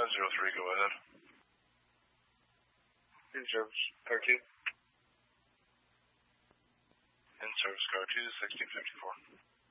0503, go ahead. In service, car 2. In service, car 2, 1654.